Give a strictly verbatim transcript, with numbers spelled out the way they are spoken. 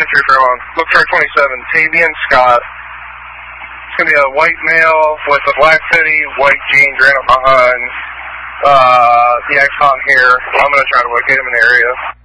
twenty-three Fairmont. Look for twenty-seven, Tavian Scott. It's going to be a white male with a black hoodie, white jeans, ran up behind uh, the Exxon here. I'm going to try to locate him in the area.